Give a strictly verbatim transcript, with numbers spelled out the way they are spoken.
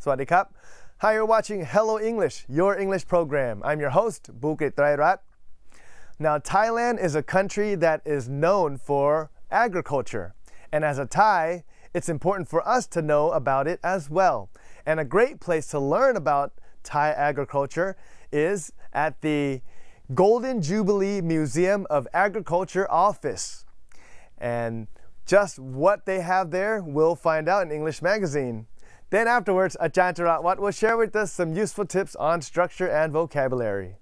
Sawasdee krap. Hi, you're watching Hello English, your English program. I'm your host, Bukit Trairat. Now, Thailand is a country that is known for agriculture. And as a Thai, it's important for us to know about it as well. And a great place to learn about Thai agriculture is at the Golden Jubilee Museum of Agriculture office. And just what they have there, we'll find out in English Magazine. Then afterwards, Ajahn Charatwat will share with us some useful tips on structure and vocabulary.